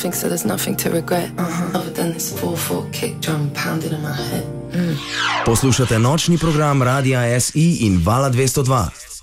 nothing, so there's nothing to regret. Other than this 4/4 kick drum pounding in my head. Poslušate nočni program Radia SI in Vala 202.